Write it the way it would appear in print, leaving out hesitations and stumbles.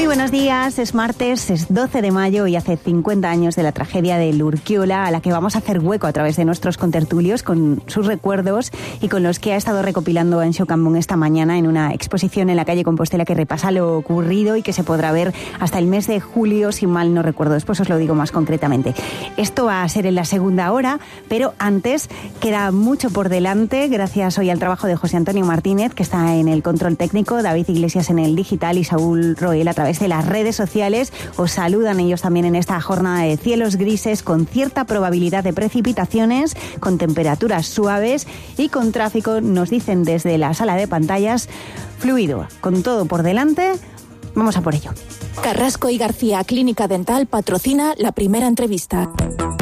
Muy buenos días, es martes, es 12 de mayo y hace 50 años de la tragedia de Urkiola, a la que vamos a hacer hueco a través de nuestros contertulios con sus recuerdos y con los que ha estado recopilando Anxo Cambón esta mañana en una exposición en la calle Compostela que repasa lo ocurrido y que se podrá ver hasta el mes de julio, si mal no recuerdo. Después os lo digo más concretamente. Esto va a ser en la segunda hora, pero antes queda mucho por delante, gracias hoy al trabajo de José Antonio Martínez, que está en el control técnico, David Iglesias en el digital y Saúl Roel a través de las redes sociales. Os saludan ellos también en esta jornada de cielos grises con cierta probabilidad de precipitaciones, con temperaturas suaves y con tráfico, nos dicen desde la sala de pantallas, fluido. Con todo por delante, vamos a por ello. Carrasco y García Clínica Dental patrocina la primera entrevista.